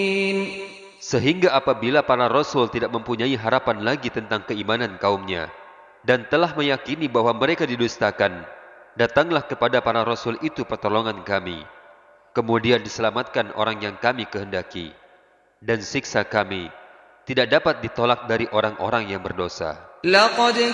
Sehingga apabila para rasul tidak mempunyai harapan lagi tentang keimanan kaumnya dan telah meyakini bahwa mereka didustakan, datanglah kepada para rasul itu pertolongan kami. Kemudian diselamatkan orang yang kami kehendaki, dan siksa kami tidak dapat ditolak dari orang-orang yang berdosa.